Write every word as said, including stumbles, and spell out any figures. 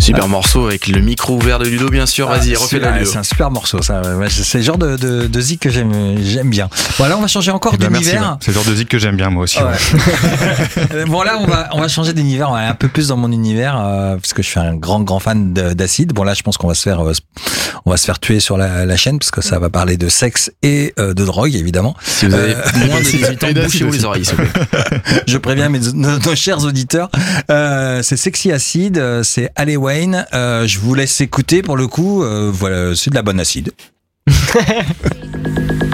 Super ouais. morceau avec le micro ouvert de Ludo, bien sûr. Vas-y, ah, refais la Ludo. C'est un super morceau, ça. C'est le genre de, de, de zik que j'aime, j'aime bien. Voilà, on va changer encore ben d'univers. Merci, ouais. C'est le genre de zik que j'aime bien, moi aussi. Ouais. Ouais. Bon, là, on va, on va changer d'univers. On va aller un peu plus dans mon univers, euh, parce que je suis un grand, grand fan d'Acid. Bon, là, je pense qu'on va se faire, euh, on va se faire tuer sur la, la chaîne, parce que ça va parler de sexe et euh, de drogue, évidemment. Si vous avez euh, moins de dix-huit ans, bouchez-vous les oreilles, s'il vous plaît. Je préviens mes, nos, nos chers auditeurs. Euh, c'est Sexy Acid, c'est Alley Wayne. Euh, je vous laisse écouter pour le coup. Euh, voilà, c'est de la bonne acide.